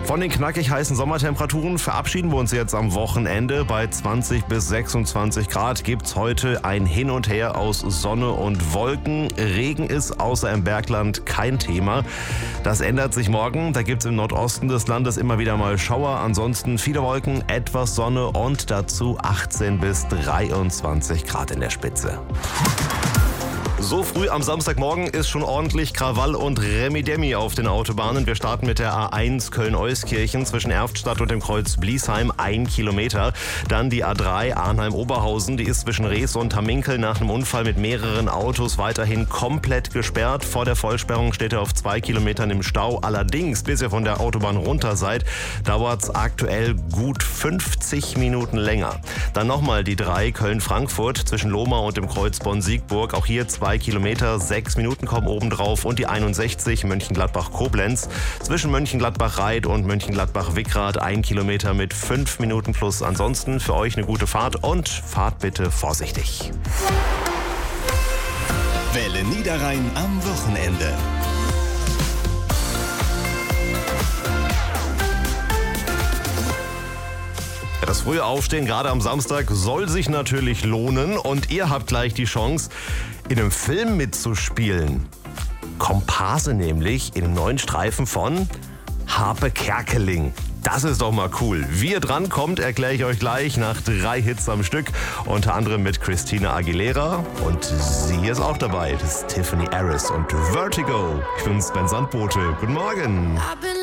Von den knackig heißen Sommertemperaturen verabschieden wir uns jetzt am Wochenende. Bei 20 bis 26 Grad gibt's heute ein Hin und Her aus Sonne und Wolken. Regen ist außer im Bergland kein Thema. Das ändert sich morgen. Da gibt's im Nordosten des Landes immer wieder mal Schauer. Ansonsten viele Wolken, etwas Sonne und dazu 18 bis 23 Grad in der Spitze. So früh am Samstagmorgen ist schon ordentlich Krawall und Remi-Demi auf den Autobahnen. Wir starten mit der A1 Köln-Euskirchen zwischen Erftstadt und dem Kreuz Bliesheim 1 Kilometer. Dann die A3 Arnheim-Oberhausen, die ist zwischen Rees und Hamminkel nach einem Unfall mit mehreren Autos weiterhin komplett gesperrt. Vor der Vollsperrung steht er auf 2 Kilometern im Stau. Allerdings, bis ihr von der Autobahn runter seid, dauert es aktuell gut 50 Minuten länger. Dann nochmal die 3 Köln-Frankfurt zwischen Lohmar und dem Kreuz Bonn-Siegburg. Auch hier 2 Kilometer, 6 Minuten kommen obendrauf. Und die 61 Mönchengladbach-Koblenz zwischen Mönchengladbach-Reit und Mönchengladbach-Wickrath 1 Kilometer mit 5 Minuten plus. Ansonsten für euch eine gute Fahrt und fahrt bitte vorsichtig. Welle Niederrhein am Wochenende. Das frühe Aufstehen, gerade am Samstag, soll sich natürlich lohnen und ihr habt gleich die Chance, in einem Film mitzuspielen. Komparse nämlich in einem neuen Streifen von Harpe Kerkeling. Das ist doch mal cool. Wie ihr drankommt, erkläre ich euch gleich nach 3 Hits am Stück. Unter anderem mit Christina Aguilera. Und sie ist auch dabei. Das ist Tiffany Harris und Vertigo. Ich bin's, Ben Sandbote. Guten Morgen.